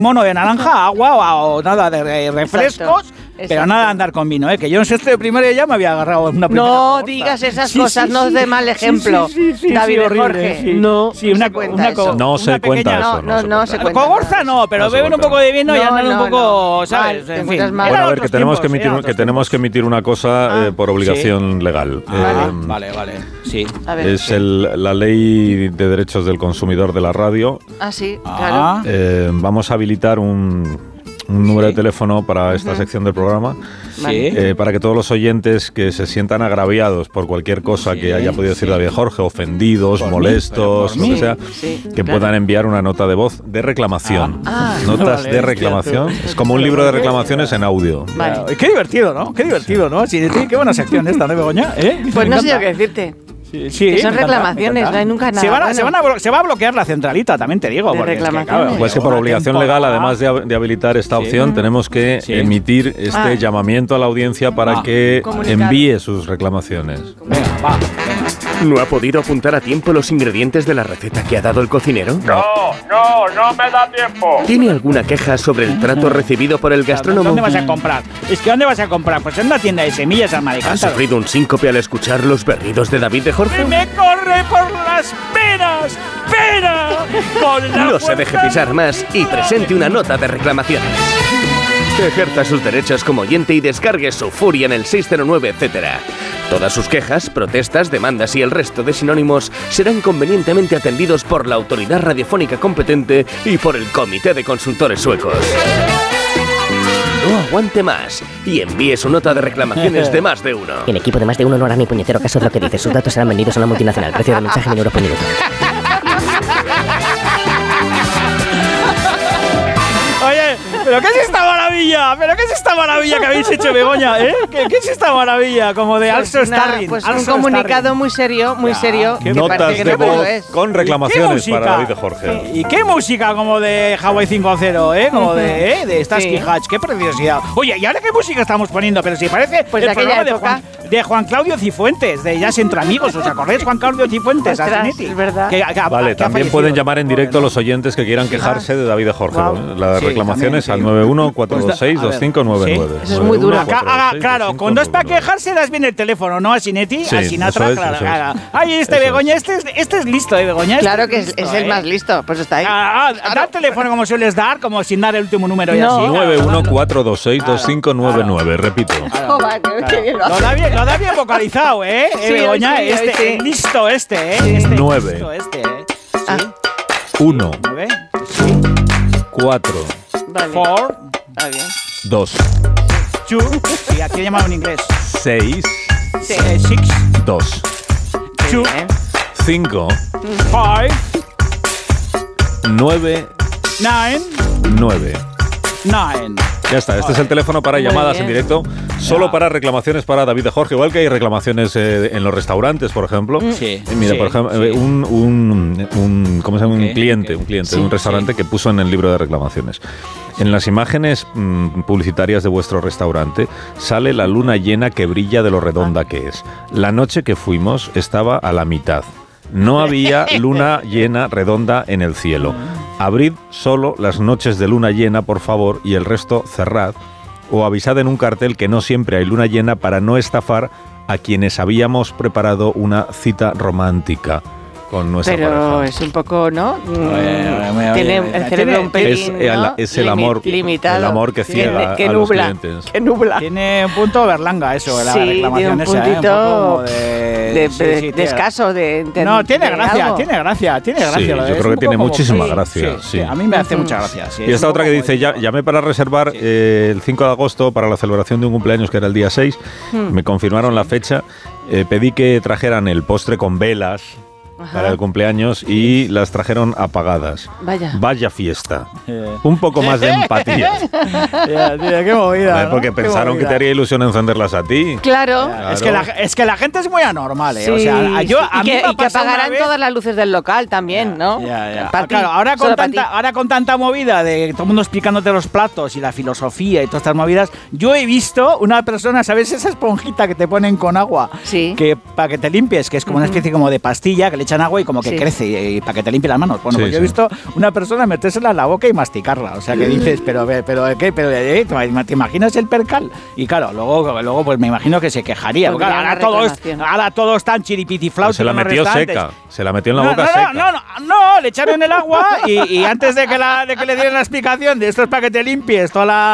mono de naranja, agua o nada de refrescos, pero nada de andar con vino, que yo en sexto de primaria ya me había agarrado una primera No cohorta. digas esas cosas, no es de mal ejemplo. David Jorge, no se cuenta eso. No se cuenta eso. No se cuenta. Cogorza no, pero beben un poco de vino y andan un poco, ¿sabes? Mal, En fin. mal. Bueno, a ver, que tenemos que emitir una cosa por obligación legal. Vale, sí. A ver, Es la ley de derechos del consumidor de la radio. Ah, sí, claro. Vamos a habilitar un número de teléfono para esta sección del programa, para que todos los oyentes que se sientan agraviados por cualquier cosa que haya podido decir David Jorge, ofendidos, molestos, lo que sea, que puedan enviar una nota de voz de reclamación. Notas de reclamación. Es como un libro de reclamaciones en audio. Vale. Qué divertido, ¿no? Sí, qué buena sección esta, ¿no, Begoña? Pues no sé yo qué decirte. Sí, que son reclamaciones, no hay nunca nada. Se va a bloquear la centralita, también te digo. De reclamaciones. Pues que por obligación legal, además de habilitar esta opción, tenemos que emitir este llamamiento a la audiencia para que envíe sus reclamaciones. Venga. ¿No ha podido apuntar a tiempo los ingredientes de la receta que ha dado el cocinero? No me da tiempo. ¿Tiene alguna queja sobre el trato recibido por el gastrónomo? ¿Dónde vas a comprar? ¿Dónde vas a comprar? Pues en una tienda de semillas al ¿Ha Maricántaro. sufrido un síncope al escuchar los berridos de David de Jorge? ¡Me corre por las penas! ¡Pena! No se deje pisar más y presente una nota de reclamaciones. Ejerza sus derechos como oyente y descargue su furia en el 609, etcétera. Todas sus quejas, protestas, demandas y el resto de sinónimos serán convenientemente atendidos por la autoridad radiofónica competente y por el Comité de Consultores Suecos. No aguante más y envíe su nota de reclamaciones de más de uno. El equipo de más de uno no hará ni puñetero caso de lo que dice. Sus datos serán vendidos a una multinacional. Precio de mensaje 1.000 euros por minuto. Oye, ¿pero qué es esta maravilla? Que habéis hecho, Begoña? ¿Qué es esta maravilla? Como de Also Starring. Pues un comunicado muy serio, que notas parece que de no, pero voz lo es. con reclamaciones para David de Jorge. ¿Y qué música? Como de Hawaii 5.0, como de Starsky Hutch. ¡Qué preciosidad! Oye, ¿y ahora qué música estamos poniendo? Pero si parece pues el de aquella programa época. de Juan Claudio Cifuentes, de Jazz Entre Amigos. ¿Os acordáis, Juan Claudio Cifuentes? Ostras, es verdad. Vale, también pueden llamar en directo los oyentes que quieran quejarse de David de Jorge. Las reclamaciones al 91-426-2599. Eso es muy duro. Claro, cuando es para quejarse das bien el teléfono, ¿no? A Sinetti, Sí, a Sinatra, eso es. claro. Ay, Begoña, este es listo, Begoña. Claro que es el más listo, pues está ahí. Da el teléfono como sueles dar, como sin dar el último número y así. 91-426-2599, repito. Qué bien lo hace. Lo da bien vocalizado, Begoña. Sí. Listo, 9. 1 4 Vale. 4 Está bien. 2 2. Sí, aquí he llamado en inglés. 6 6 2 2 5 5 9 9 9. 9. Ya está, este es el teléfono para llamadas en directo, solo para reclamaciones para David de Jorge, igual que hay reclamaciones en los restaurantes, por ejemplo. Sí. Mira, por ejemplo, ¿cómo se llama? Un cliente de un restaurante que puso en el libro de reclamaciones. En las imágenes publicitarias de vuestro restaurante sale la luna llena que brilla de lo redonda que es. La noche que fuimos estaba a la mitad. No había luna llena redonda en el cielo. Abrid solo las noches de luna llena, por favor, y el resto cerrad. O avisad en un cartel que no siempre hay luna llena para no estafar a quienes habíamos preparado una cita romántica con nuestra pero pareja. es un poco, ¿no? Tiene el cerebro un pelín, ¿no? Es el amor, limitado. el amor que ciega que a los nubla, clientes. que nubla. Tiene un punto berlanga eso, la Sí, reclamación tiene un esa, puntito de escaso de No, tiene gracia, algo. tiene gracia. Sí, lo yo es creo un que tiene poco muchísima como- gracia. Sí. A mí me hace mucha gracia. Sí, Y es esta un otra que poco dice, llamé para reservar el 5 de agosto para la celebración de un cumpleaños que era el día 6, me confirmaron la fecha, pedí que trajeran el postre con velas para el cumpleaños y las trajeron apagadas. Vaya fiesta. Un poco más de empatía. Tío, qué movida, ¿no? Porque Qué pensaron que movida. te haría ilusión encenderlas a ti. Claro. Es que la gente es muy anormal, Sí, O sea, a y mí me que ha pasado una apagarán vez- todas las luces del local también, ¿no? Pa' ti, Claro, ahora solo pa' con tanta movida de todo el mundo explicándote los platos y la filosofía y todas estas movidas, yo he visto una persona, ¿sabes? Esa esponjita que te ponen con agua, Sí. que para que te limpies, que es como una especie como de pastilla que le echas echan agua y como que crece y para que te limpie las manos. Bueno, pues yo he visto una persona metérsela en la boca y masticarla. O sea, que dices, pero ¿qué? ¿Te imaginas el percal? Y claro, luego pues me imagino que se quejaría. Claro, ahora todos están chiripitiflaus. Se la metió seca. Se la metió en la boca seca. No, le echaron el agua y antes de que le dieran la explicación de esto es para que te limpies toda la